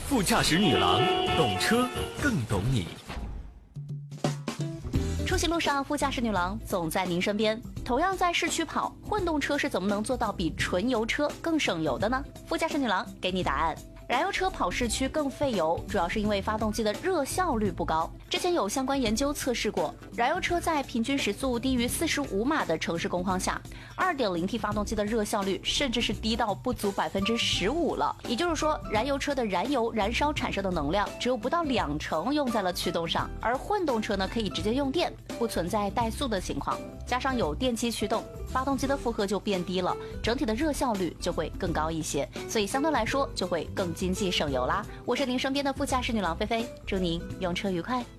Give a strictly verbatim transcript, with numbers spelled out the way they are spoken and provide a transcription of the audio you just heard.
副驾驶女郎，懂车更懂你。 出行路上，副驾驶女郎总在您身边。同样在市区跑，混动车是怎么能做到比纯油车更省油的呢？副驾驶女郎给你答案。燃油车跑市区更费油，主要是因为发动机的热效率不高。之前有相关研究测试过，燃油车在平均时速低于四十五码的城市工况下 ，二点零 T 发动机的热效率甚至是低到不足百分之十五了。也就是说，燃油车的燃油燃烧产生的能量只有不到两成用在了驱动上，而混动车呢可以直接用电，不存在怠速的情况，加上有电机驱动，发动机的负荷就变低了，整体的热效率就会更高一些，所以相对来说就会更经济省油啦。我是您身边的副驾驶女郎菲菲，祝您用车愉快。